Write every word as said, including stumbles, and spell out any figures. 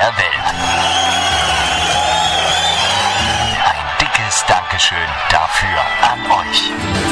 der Welt. Ein dickes Dankeschön dafür an euch.